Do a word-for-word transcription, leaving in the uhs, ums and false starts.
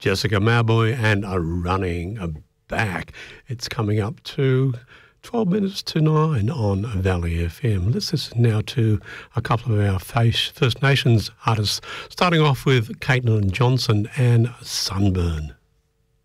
Jessica Mauboy and a running back. It's coming up to twelve minutes to nine on Valley F M. Let's listen now to a couple of our First Nations artists, starting off with Caitlin Johnson and Sunburn.